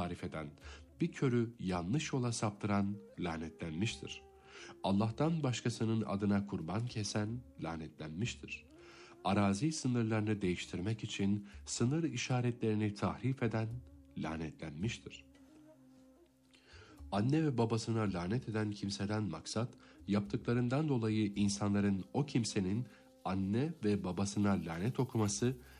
tarif eden, bir körü yanlış yola saptıran lanetlenmiştir. Allah'tan başkasının adına kurban kesen lanetlenmiştir. Arazi sınırlarını değiştirmek için sınır işaretlerini tahrif eden lanetlenmiştir. Anne ve babasına lanet eden kimseden maksat, yaptıklarından dolayı insanların o kimsenin anne ve babasına lanet okuması